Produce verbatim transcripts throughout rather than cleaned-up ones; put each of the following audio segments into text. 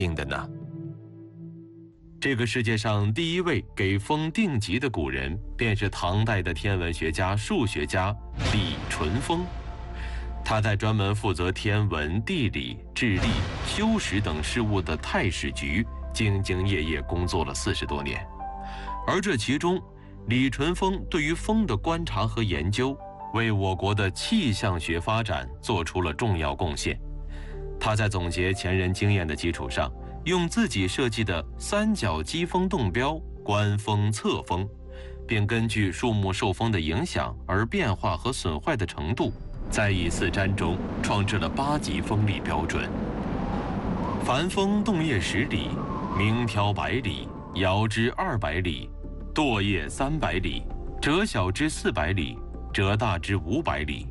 应的呢？这个世界上第一位给风定级的古人，便是唐代的天文学家、数学家李淳风。他在专门负责天文、地理、智力、修史等事务的太史局兢兢业业工作了四十多年，而这其中，李淳风对于风的观察和研究，为我国的气象学发展做出了重要贡献。他在总结前人经验的基础上，用自己设计的三角基风动标观风测风，并根据树木受风的影响而变化和损坏的程度，在以四占中创制了八级风力标准。凡风动叶十里，鸣条百里，摇之二百里，堕叶三百里，折小之四百里，折大之五百里。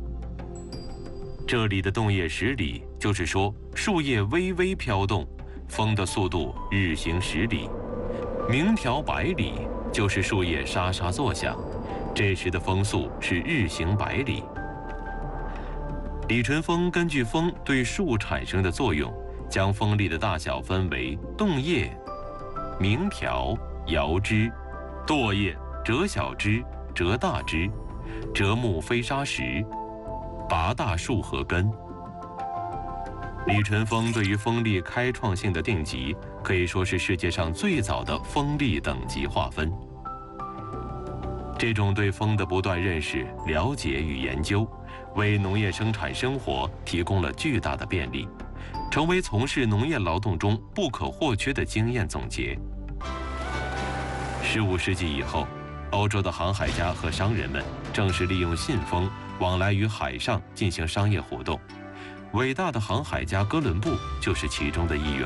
这里的动叶十里，就是说树叶微微飘动，风的速度日行十里；鸣条百里，就是树叶沙沙作响，这时的风速是日行百里。李淳风根据风对树产生的作用，将风力的大小分为动叶、鸣条、摇枝、堕叶、折小枝、折大枝、折木飞沙石、拔大树和根。李淳风对于风力开创性的定级，可以说是世界上最早的风力等级划分。这种对风的不断认识、了解与研究，为农业生产生活提供了巨大的便利，成为从事农业劳动中不可或缺的经验总结。十五世纪以后，欧洲的航海家和商人们正是利用信风往来于海上进行商业活动。伟大的航海家哥伦布就是其中的一员。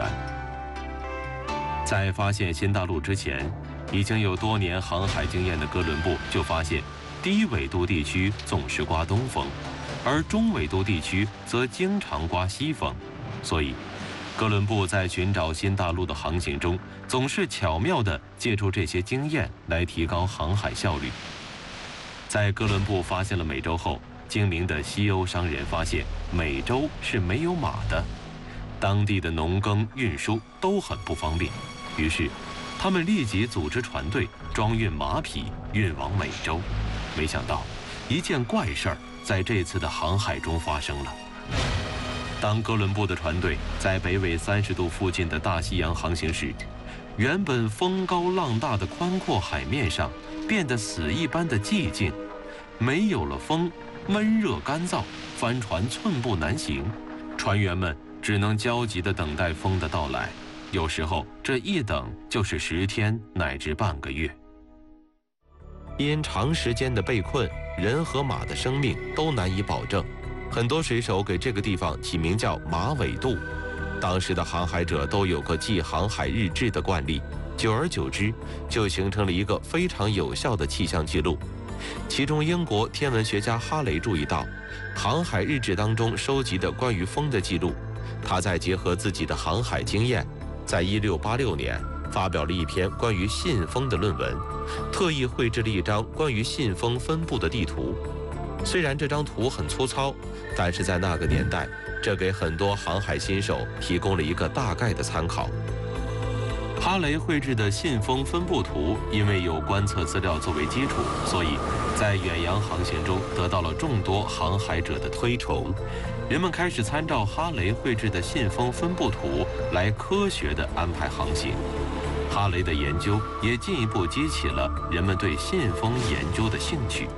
在发现新大陆之前，已经有多年航海经验的哥伦布就发现，低纬度地区总是刮东风，而中纬度地区则经常刮西风，所以哥伦布在寻找新大陆的航行中，总是巧妙地借助这些经验来提高航海效率。在哥伦布发现了美洲后，精明的西欧商人发现美洲是没有马的，当地的农耕运输都很不方便，于是他们立即组织船队装运马匹运往美洲。没想到一件怪事儿在这次的航海中发生了。当哥伦布的船队在北纬三十度附近的大西洋航行时，原本风高浪大的宽阔海面上变得死一般的寂静，没有了风，闷热干燥，帆船寸步难行，船员们只能焦急地等待风的到来，有时候这一等就是十天乃至半个月。因长时间的被困，人和马的生命都难以保证，很多水手给这个地方起名叫马尾渡。当时的航海者都有个记航海日志的惯例，久而久之就形成了一个非常有效的气象记录。其中英国天文学家哈雷注意到，航海日志当中收集的关于风的记录，他再结合自己的航海经验，在一六八六年发表了一篇关于信风的论文，特意绘制了一张关于信风分布的地图。虽然这张图很粗糙，但是在那个年代，这给很多航海新手提供了一个大概的参考。哈雷绘制的信风分布图，因为有观测资料作为基础，所以在远洋航行中得到了众多航海者的推崇。人们开始参照哈雷绘制的信风分布图来科学地安排航行。哈雷的研究也进一步激起了人们对信风研究的兴趣。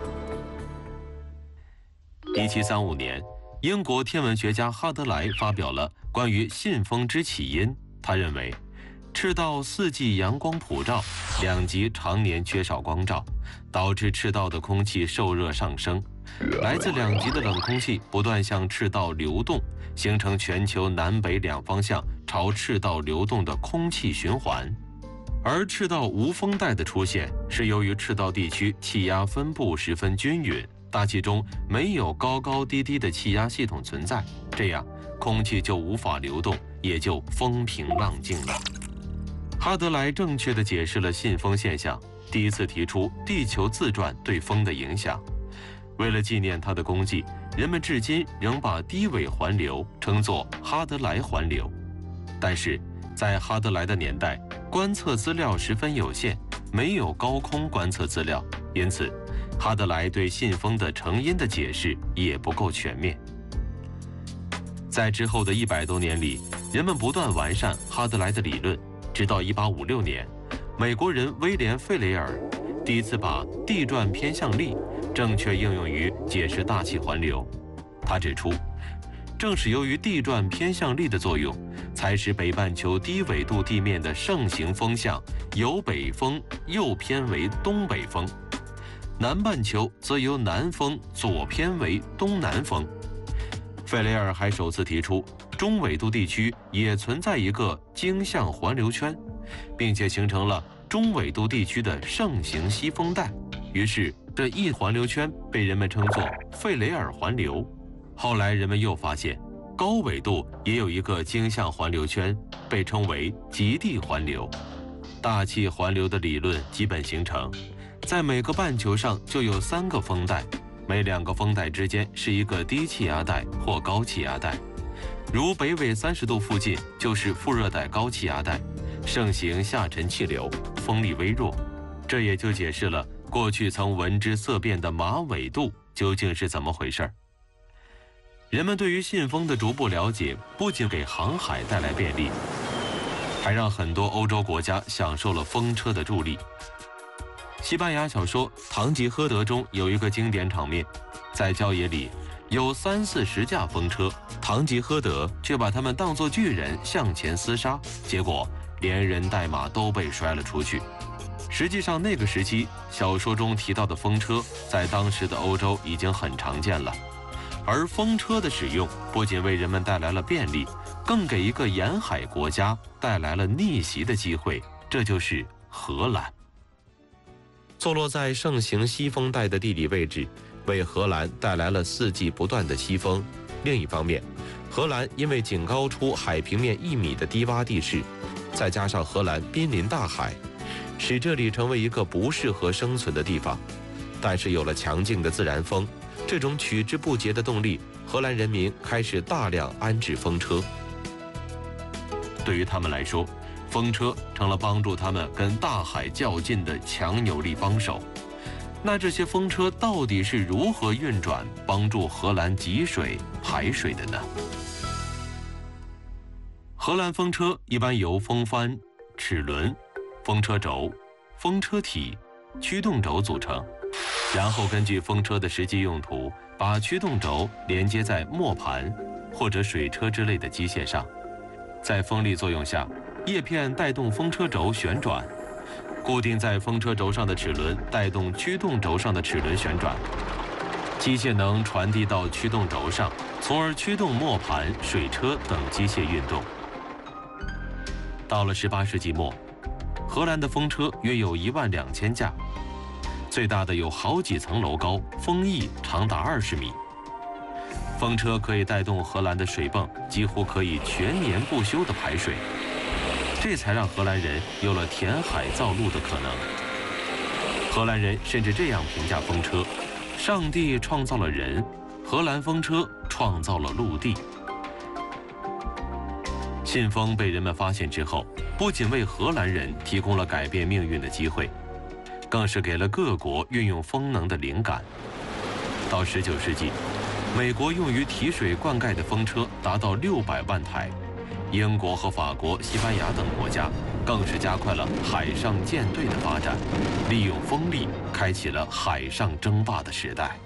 一七三五年，英国天文学家哈德莱发表了关于信风之起因。他认为，赤道四季阳光普照，两极常年缺少光照，导致赤道的空气受热上升，来自两极的冷空气不断向赤道流动，形成全球南北两方向朝赤道流动的空气循环。而赤道无风带的出现，是由于赤道地区气压分布十分均匀，大气中没有高高低低的气压系统存在，这样空气就无法流动，也就风平浪静了。哈德莱正确地解释了信风现象，第一次提出地球自转对风的影响。为了纪念他的功绩，人们至今仍把低纬环流称作哈德莱环流。但是在哈德莱的年代，观测资料十分有限，没有高空观测资料，因此哈德莱对信封的成因的解释也不够全面。在之后的一百多年里，人们不断完善哈德莱的理论，直到一八五六年，美国人威廉·费雷尔第一次把地转偏向力正确应用于解释大气环流。他指出，正是由于地转偏向力的作用，才使北半球低纬度地面的盛行风向由北风右偏为东北风，南半球则由南风左偏为东南风。费雷尔还首次提出，中纬度地区也存在一个经向环流圈，并且形成了中纬度地区的盛行西风带。于是这一环流圈被人们称作费雷尔环流。后来人们又发现，高纬度也有一个经向环流圈，被称为极地环流。大气环流的理论基本形成，在每个半球上就有三个风带，每两个风带之间是一个低气压带或高气压带。如北纬三十度附近就是副热带高气压带，盛行下沉气流，风力微弱。这也就解释了过去曾闻之色变的马纬度究竟是怎么回事。人们对于信封的逐步了解，不仅给航海带来便利，还让很多欧洲国家享受了风车的助力。西班牙小说《堂吉诃德》中有一个经典场面，在郊野里有三四十架风车，堂吉诃德却把他们当作巨人向前厮杀，结果连人带马都被摔了出去。实际上，那个时期小说中提到的风车在当时的欧洲已经很常见了。而风车的使用不仅为人们带来了便利，更给一个沿海国家带来了逆袭的机会，这就是荷兰。坐落在盛行西风带的地理位置，为荷兰带来了四季不断的西风。另一方面，荷兰因为仅高出海平面一米的低洼地势，再加上荷兰濒临大海，使这里成为一个不适合生存的地方。但是有了强劲的自然风，这种取之不竭的动力，荷兰人民开始大量安置风车。对于他们来说，风车成了帮助他们跟大海较劲的强有力帮手。那这些风车到底是如何运转，帮助荷兰集水排水的呢？荷兰风车一般由风帆、齿轮、风车轴、风车体、驱动轴组成，然后根据风车的实际用途，把驱动轴连接在磨盘或者水车之类的机械上。在风力作用下，叶片带动风车轴旋转，固定在风车轴上的齿轮带动驱动轴上的齿轮旋转，机械能传递到驱动轴上，从而驱动磨盘、水车等机械运动。到了十八世纪末，荷兰的风车约有一万两千架，最大的有好几层楼高，风翼长达二十米。风车可以带动荷兰的水泵，几乎可以全年不休地排水，这才让荷兰人有了填海造陆的可能。荷兰人甚至这样评价风车：上帝创造了人，荷兰风车创造了陆地。信封被人们发现之后，不仅为荷兰人提供了改变命运的机会，更是给了各国运用风能的灵感。到十九世纪，美国用于提水灌溉的风车达到六百万台，英国和法国、西班牙等国家更是加快了海上舰队的发展，利用风力开启了海上争霸的时代。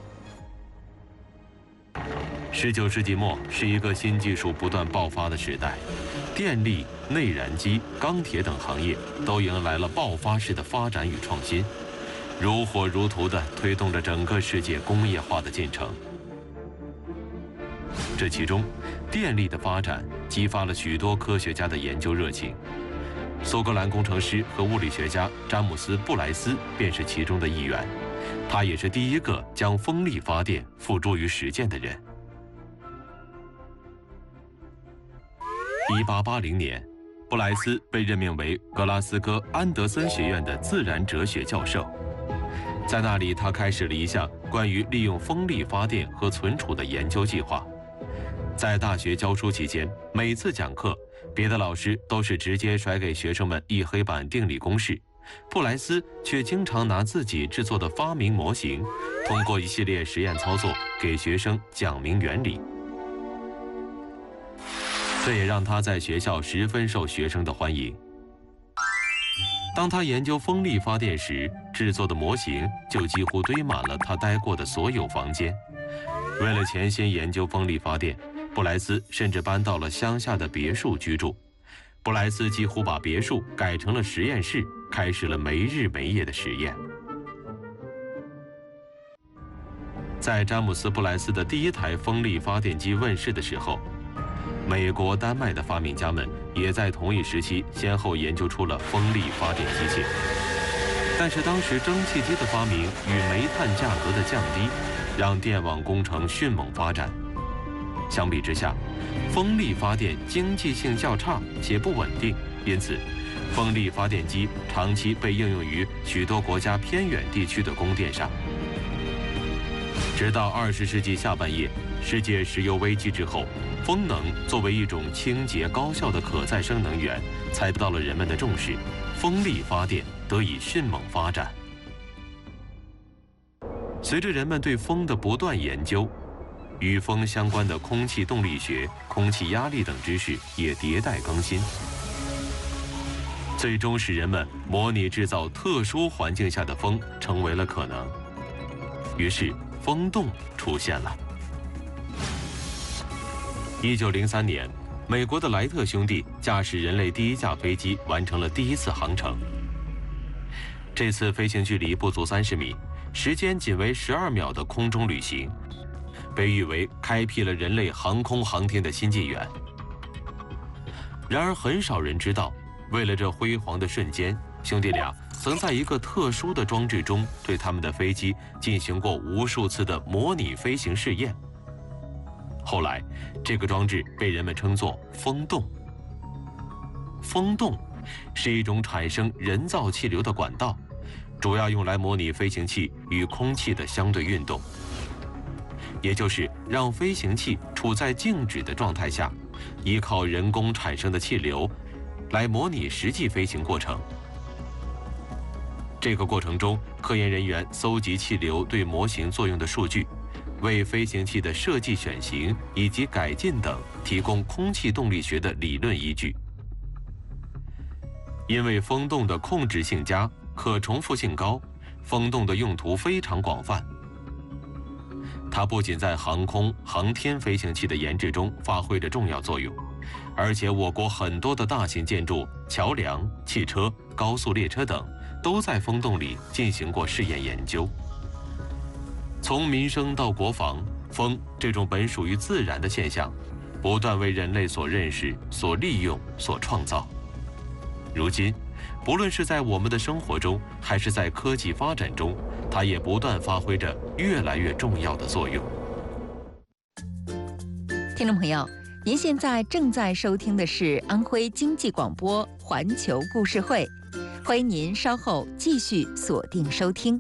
十九世纪末是一个新技术不断爆发的时代，电力、内燃机、钢铁等行业都迎来了爆发式的发展与创新，如火如荼地推动着整个世界工业化的进程。这其中，电力的发展激发了许多科学家的研究热情。苏格兰工程师和物理学家詹姆斯·布莱斯便是其中的一员，他也是第一个将风力发电付诸于实践的人。一八八零年，布莱斯被任命为格拉斯哥安德森学院的自然哲学教授，在那里，他开始了一项关于利用风力发电和存储的研究计划。 在大学教书期间，每次讲课，别的老师都是直接甩给学生们一黑板定理公式，布莱斯却经常拿自己制作的发明模型，通过一系列实验操作给学生讲明原理。这也让他在学校十分受学生的欢迎。当他研究风力发电时，制作的模型就几乎堆满了他待过的所有房间。为了潜心研究风力发电，布莱斯甚至搬到了乡下的别墅居住。布莱斯几乎把别墅改成了实验室，开始了没日没夜的实验。在詹姆斯·布莱斯的第一台风力发电机问世的时候，美国、丹麦的发明家们也在同一时期先后研究出了风力发电机械。但是当时蒸汽机的发明与煤炭价格的降低，让电网工程迅猛发展。相比之下，风力发电经济性较差且不稳定，因此风力发电机长期被应用于许多国家偏远地区的供电上。直到二十世纪下半叶，世界石油危机之后，风能作为一种清洁高效的可再生能源，才得到了人们的重视，风力发电得以迅猛发展。随着人们对风的不断研究，与风相关的空气动力学、空气压力等知识也迭代更新，最终使人们模拟制造特殊环境下的风成为了可能。于是，风洞出现了。一九零三年，美国的莱特兄弟驾驶人类第一架飞机完成了第一次航程。这次飞行距离不足三十米，时间仅为十二秒的空中旅行，被誉为开辟了人类航空航天的新纪元。然而，很少人知道，为了这辉煌的瞬间，兄弟俩曾在一个特殊的装置中对他们的飞机进行过无数次的模拟飞行试验。后来，这个装置被人们称作风洞。风洞是一种产生人造气流的管道，主要用来模拟飞行器与空气的相对运动，也就是让飞行器处在静止的状态下，依靠人工产生的气流来模拟实际飞行过程。这个过程中，科研人员搜集气流对模型作用的数据，为飞行器的设计选型以及改进等提供空气动力学的理论依据。因为风洞的控制性佳、可重复性高，风洞的用途非常广泛。它不仅在航空、航天飞行器的研制中发挥着重要作用，而且我国很多的大型建筑、桥梁、汽车、高速列车等都在风洞里进行过试验研究。从民生到国防，风这种本属于自然的现象，不断为人类所认识、所利用、所创造。如今，不论是在我们的生活中，还是在科技发展中，它也不断发挥着越来越重要的作用。 听众朋友，您现在正在收听的是安徽经济广播环球故事会，欢迎您稍后继续锁定收听。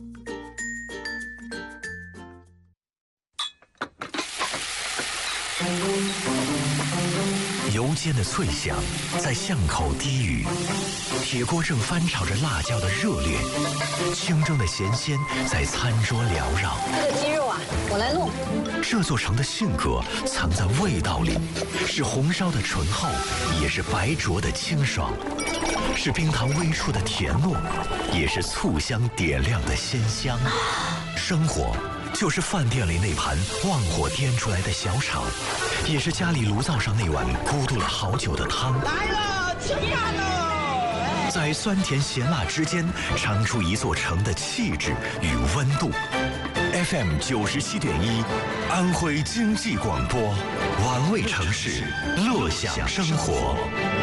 油煎的脆响在巷口低语，铁锅正翻炒着辣椒的热烈，清蒸的咸鲜在餐桌缭绕。 这个鸡肉啊，我来弄。 这座城的性格藏在味道里，是红烧的醇厚，也是白灼的清爽，是冰糖微出的甜糯，也是醋香点亮的鲜香。生活就是饭店里那盘旺火颠出来的小炒，也是家里炉灶上那碗咕嘟了好久的汤。 来了，吃饭喽！ 在酸甜咸辣之间，尝出一座城的气质与温度。F M 九十七点一，安徽经济广播，玩味城市，乐享生活。